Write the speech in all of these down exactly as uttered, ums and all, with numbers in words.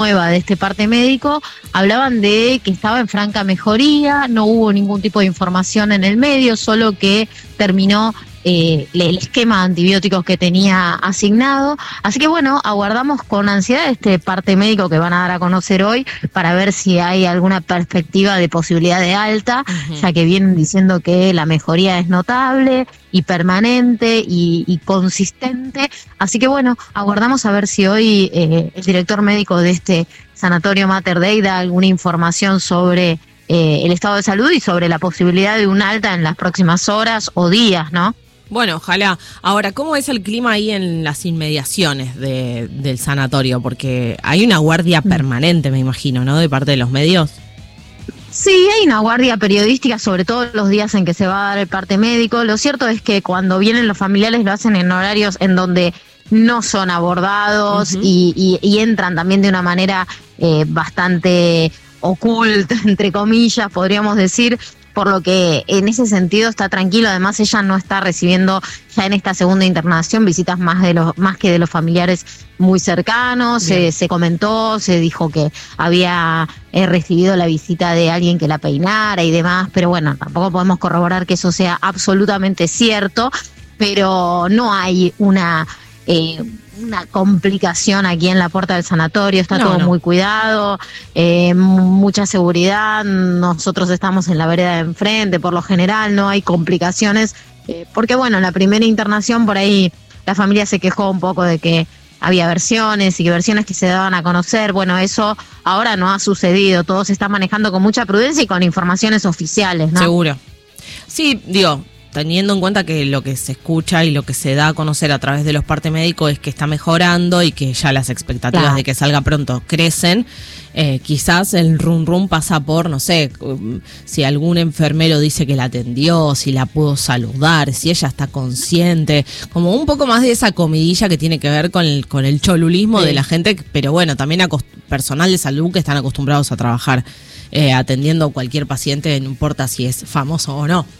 nueva de este parte médico, hablaban de que estaba en franca mejoría, no hubo ningún tipo de información en el medio, solo que terminó eh, el esquema de antibióticos que tenía asignado. Así que bueno, aguardamos con ansiedad este parte médico que van a dar a conocer hoy para ver si hay alguna perspectiva de posibilidad de alta, uh-huh. ya que vienen diciendo que la mejoría es notable y permanente y, y consistente. Así que bueno, aguardamos a ver si hoy eh, el director médico de este sanatorio Mater Dei da alguna información sobre eh, el estado de salud y sobre la posibilidad de un alta en las próximas horas o días, ¿no? Bueno, ojalá. Ahora, ¿cómo es el clima ahí en las inmediaciones de, del sanatorio? Porque hay una guardia permanente, me imagino, ¿no? De parte de los medios. Sí, hay una guardia periodística, sobre todo los días en que se va a dar el parte médico. Lo cierto es que cuando vienen los familiares lo hacen en horarios en donde no son abordados, uh-huh. y, y, y entran también de una manera eh, bastante oculta, entre comillas, podríamos decir, por lo que en ese sentido está tranquilo. Además, ella no está recibiendo ya en esta segunda internación visitas más de los más que de los familiares muy cercanos. Se, se comentó, se dijo que había eh, recibido la visita de alguien que la peinara y demás, pero bueno, tampoco podemos corroborar que eso sea absolutamente cierto, pero no hay una eh, una complicación aquí en la puerta del sanatorio, está no, todo no. muy cuidado, eh, mucha seguridad. Nosotros estamos en la vereda de enfrente, por lo general no hay complicaciones, eh, porque bueno, en la primera internación por ahí la familia se quejó un poco de que había versiones y versiones que se daban a conocer. Bueno, eso ahora no ha sucedido, todo se está manejando con mucha prudencia y con informaciones oficiales, ¿no? Seguro. Sí, digo, teniendo en cuenta que lo que se escucha y lo que se da a conocer a través de los partes médicos es que está mejorando y que ya las expectativas claro. de que salga pronto crecen, eh, quizás el rum rum pasa por, no sé, si algún enfermero dice que la atendió, si la pudo saludar, si ella está consciente, como un poco más de esa comidilla que tiene que ver con el, con el cholulismo sí. de la gente, pero bueno, también acost- personal de salud que están acostumbrados a trabajar eh, atendiendo a cualquier paciente, no importa si es famoso o no.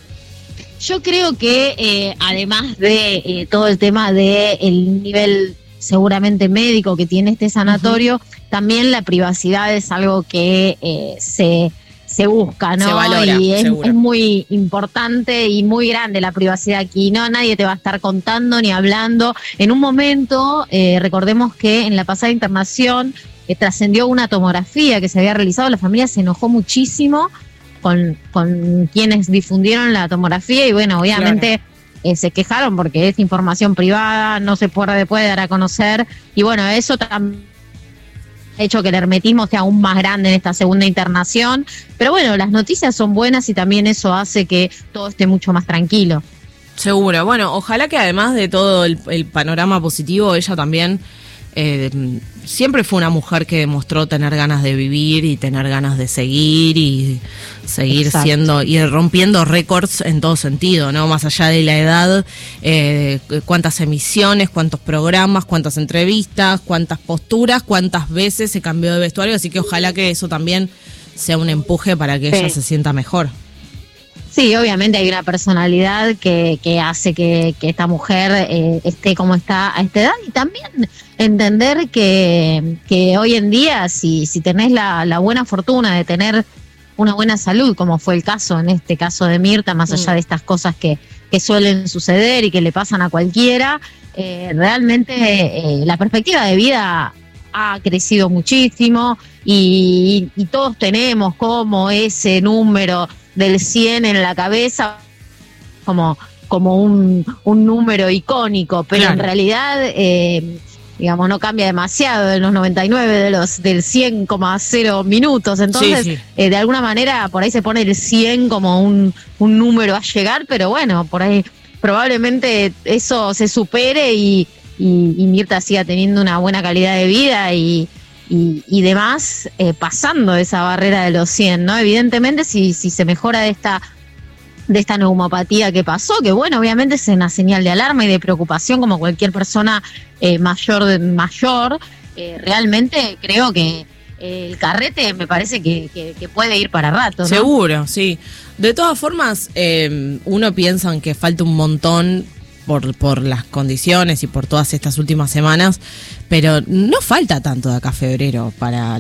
Yo creo que eh, además de eh, todo el tema de el nivel seguramente médico que tiene este sanatorio, uh-huh. también la privacidad es algo que eh, se se busca, ¿no? Se valora, y es, seguro. es muy importante y muy grande la privacidad aquí, ¿no? Nadie te va a estar contando ni hablando. En un momento, eh, recordemos que en la pasada internación eh, trascendió una tomografía que se había realizado, la familia se enojó muchísimo Con, con quienes difundieron la tomografía y bueno, obviamente claro. eh, se quejaron porque es información privada, no se puede, puede dar a conocer y bueno, eso también ha hecho que el hermetismo sea aún más grande en esta segunda internación, pero bueno, las noticias son buenas y también eso hace que todo esté mucho más tranquilo. Seguro, bueno, ojalá que además de todo el, el panorama positivo, ella también Eh, siempre fue una mujer que demostró tener ganas de vivir y tener ganas de seguir y seguir Exacto. siendo y rompiendo récords en todo sentido, ¿no? Más allá de la edad, eh, cuántas emisiones, cuántos programas, cuántas entrevistas, cuántas posturas, cuántas veces se cambió de vestuario, así que ojalá que eso también sea un empuje para que sí. ella se sienta mejor. Sí, obviamente hay una personalidad que, que hace que, que esta mujer eh, esté como está a esta edad y también entender que, que hoy en día si, si tenés la, la buena fortuna de tener una buena salud, como fue el caso en este caso de Mirta, más allá de estas cosas que, que suelen suceder y que le pasan a cualquiera, eh, realmente eh, la perspectiva de vida ha crecido muchísimo y, y todos tenemos como ese número del cien en la cabeza como, como un, un número icónico, pero claro. en realidad eh, digamos no cambia demasiado de los noventa y nueve de los del cien coma cero minutos, entonces sí, sí. Eh, de alguna manera por ahí se pone el cien como un, un número a llegar, pero bueno, por ahí probablemente eso se supere y, y, y Mirta siga teniendo una buena calidad de vida y Y, y demás, eh, pasando esa barrera de los cien, ¿no? Evidentemente, si, si se mejora de esta, de esta neumopatía que pasó, que bueno, obviamente es una señal de alarma y de preocupación como cualquier persona eh, mayor, de, mayor eh, realmente creo que el carrete me parece que, que, que puede ir para rato, ¿no? Seguro, sí. De todas formas, eh, uno piensa en que falta un montón por, por las condiciones y por todas estas últimas semanas, pero no falta tanto de acá a febrero para